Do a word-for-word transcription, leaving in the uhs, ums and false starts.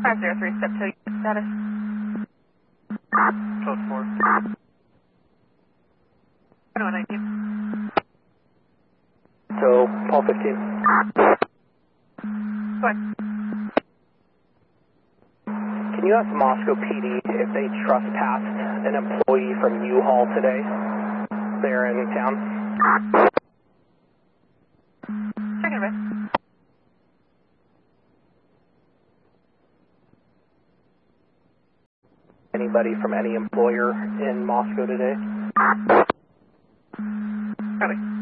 five zero three, step two, status. Code four. twenty-one nineteen. So, Paul fifteen. Go ahead. Can you ask Moscow P D if they trespassed an employee from U-Haul today? They're in town. Checking it. Anybody from any employer in Moscow today? Copy.